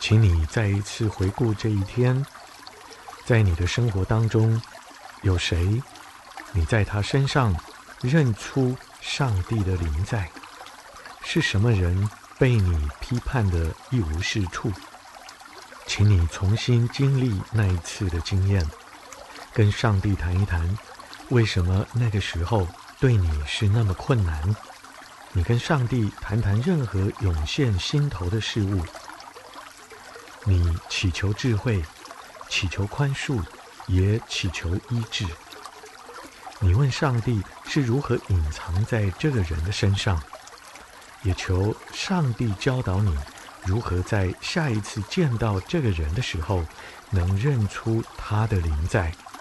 请你再一次回顾这一天，在你的生活当中，有谁你在他身上认出上帝的临在？是什么人被你批判的一无是处？请你重新经历那一次的经验，跟上帝谈一谈，为什么那个时候对你是那么困难？你跟上帝谈谈任何涌现心头的事物，你祈求智慧，祈求宽恕，也祈求医治。你问上帝是如何隐藏在这个人的身上，也求上帝教导你如何在下一次见到这个人的时候，能认出他的临在。